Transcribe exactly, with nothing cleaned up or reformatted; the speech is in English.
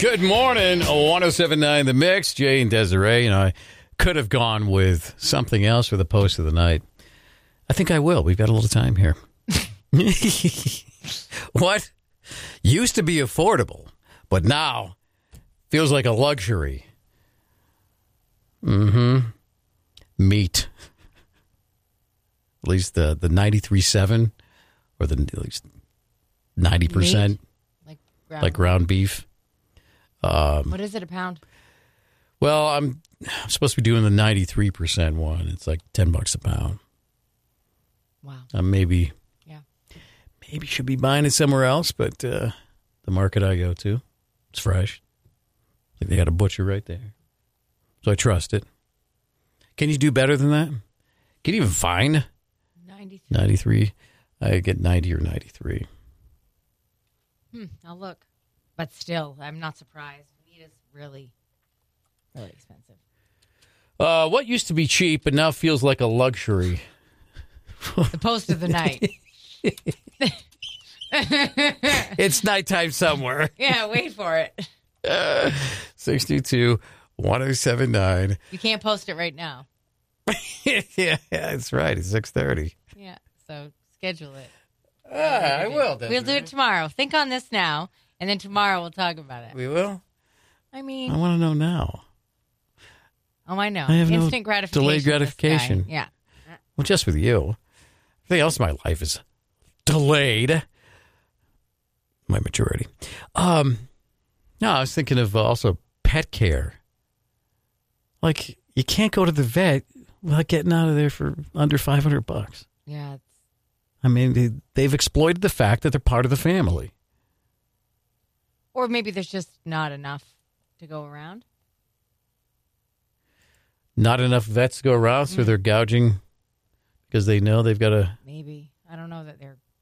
Good morning, one oh seven point nine The Mix. Jay and Desiree, and I could have gone with something else for the post of the night. I think I will. We've got a little time here. What used to be affordable, but now feels like a luxury. Mm-hmm. Meat. At least the, the ninety-three point seven or the at least ninety percent. Like ground, like ground beef. Um, what is it, a pound? Well, I'm, I'm supposed to be doing the ninety-three percent one. It's like ten bucks a pound. Wow. Uh, maybe, yeah. maybe should be buying it somewhere else, but uh, the market I go to, it's fresh. I think they got a butcher right there. So I trust it. Can you do better than that? Can you even find ninety-three? ninety-three. I get ninety or ninety-three. Hmm, I'll look. But still, I'm not surprised. Meat is really, really expensive. Uh, what used to be cheap but now feels like a luxury? The post of the night. It's nighttime somewhere. Yeah, wait for it. Uh, sixty-two, one oh seven nine. You can't post it right now. yeah, yeah, that's right. It's six thirty. Yeah, so schedule it. Uh, I will. We'll do it tomorrow. Think on this now, and then tomorrow we'll talk about it. We will? I mean... I want to know now. Oh, I know. I have Instant no gratification. delayed gratification. Yeah. Well, just with you. Everything else in my life is delayed. My maturity. Um, no, I was thinking of uh, also pet care. Like, you can't go to the vet without getting out of there for under five hundred bucks. Yeah. It's... I mean, they, they've exploited the fact that they're part of the family. Or maybe there's just not enough to go around. Not enough vets to go around, so Mm. they're gouging because they know they've got to... Maybe. I don't know that they're